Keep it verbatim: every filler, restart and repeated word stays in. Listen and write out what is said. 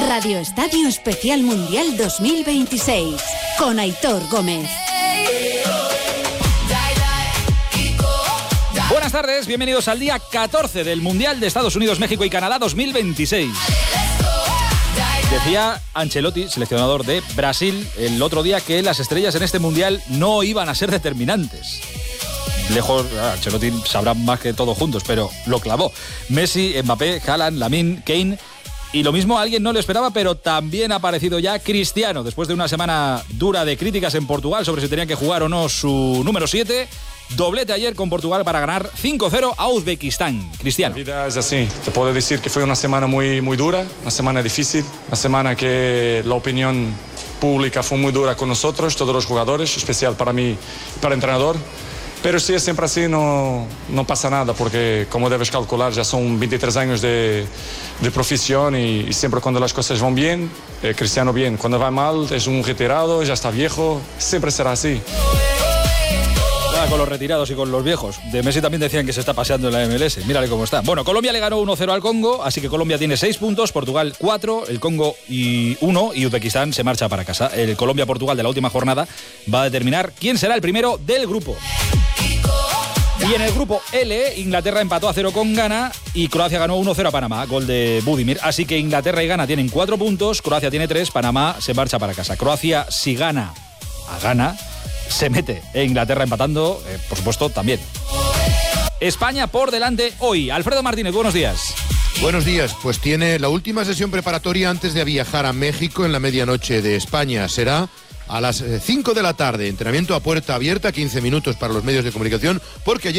Radio Estadio Especial Mundial dos mil veintiséis con Aitor Gómez. Buenas tardes, bienvenidos al día catorce del Mundial de Estados Unidos, México y Canadá dos mil veintiséis. Decía Ancelotti, seleccionador de Brasil, el otro día que las estrellas en este Mundial no iban a ser determinantes. Lejos, Ancelotti sabrá más que todos juntos, pero lo clavó. Messi, Mbappé, Haaland, Lamine, Kane. Y lo mismo a alguien no lo esperaba, pero también ha aparecido ya Cristiano. Después de una semana dura de críticas en Portugal sobre si tenían que jugar o no su número siete, doblete ayer con Portugal para ganar cinco cero a Uzbekistán. Cristiano. La vida es así. Te puedo decir que fue una semana muy, muy dura, una semana difícil, una semana que la opinión pública fue muy dura con nosotros, todos los jugadores, especial para mí, para el entrenador. Pero si es siempre así, no, no pasa nada, porque como debes calcular, ya son veintitrés años de, de profesión y, y siempre cuando las cosas van bien, eh, Cristiano bien. Cuando va mal, es un retirado, ya está viejo, siempre será así. Ah, con los retirados y con los viejos. De Messi también decían que se está paseando en la M L S. Mírale cómo está. Bueno, Colombia le ganó uno cero al Congo, así que Colombia tiene seis puntos, Portugal cuatro, el Congo y uno, y Uzbekistán se marcha para casa. El Colombia-Portugal de la última jornada va a determinar quién será el primero del grupo. Y en el grupo L, Inglaterra empató a cero con Ghana y Croacia ganó uno cero a Panamá, gol de Budimir. Así que Inglaterra y Ghana tienen cuatro puntos, Croacia tiene tres, Panamá se marcha para casa. Croacia, si gana a Ghana, se mete. E Inglaterra empatando, eh, por supuesto, también. España por delante hoy. Alfredo Martínez, buenos días. Buenos días, pues tiene la última sesión preparatoria antes de viajar a México en la medianoche de España. Será a las cinco de la tarde, entrenamiento a puerta abierta, quince minutos para los medios de comunicación, porque ayer